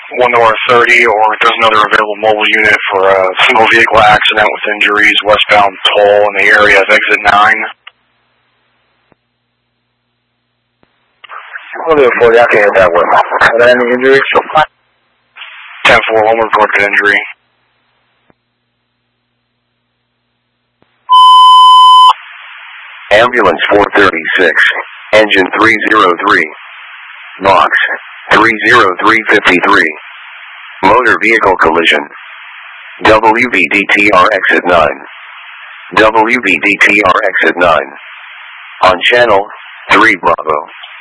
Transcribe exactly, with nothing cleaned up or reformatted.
one to our thirty, or if there's another available mobile unit for a single vehicle accident with injuries, westbound toll in the area of exit nine. We'll do a forty, I can hit that one. Are there any injuries? ten four, home reported injury. Ambulance four thirty-six, engine three zero three. Box three zero three five three. Motor vehicle collision. W B D T R exit nine. W B D T R exit nine. On channel three Bravo.